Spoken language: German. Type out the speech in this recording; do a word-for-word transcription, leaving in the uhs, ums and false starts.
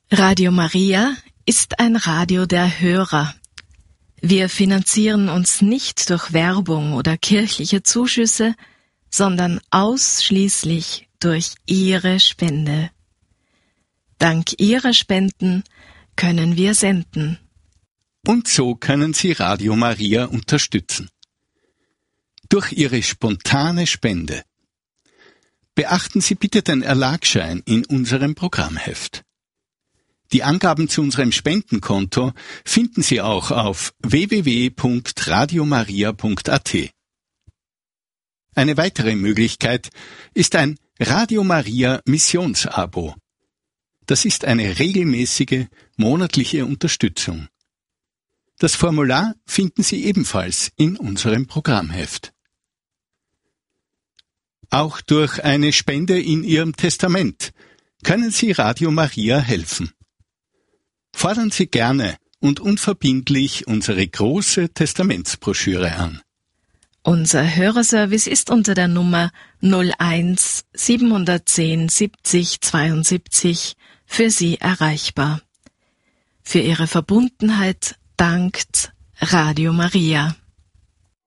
Radio Maria ist ein Radio der Hörer. Wir finanzieren uns nicht durch Werbung oder kirchliche Zuschüsse, sondern ausschließlich durch Ihre Spende. Dank Ihrer Spenden können wir senden. Und so können Sie Radio Maria unterstützen. Durch Ihre spontane Spende. Beachten Sie bitte den Erlagschein in unserem Programmheft. Die Angaben zu unserem Spendenkonto finden Sie auch auf w w w punkt radio maria punkt a t. Eine weitere Möglichkeit ist ein Radio Maria Missionsabo. Das ist eine regelmäßige monatliche Unterstützung. Das Formular finden Sie ebenfalls in unserem Programmheft. Auch durch eine Spende in Ihrem Testament können Sie Radio Maria helfen. Fordern Sie gerne und unverbindlich unsere große Testamentsbroschüre an. Unser Hörerservice ist unter der Nummer null eins siebenhundertzehn siebzig zweiundsiebzig für Sie erreichbar. Für Ihre Verbundenheit dankt Radio Maria.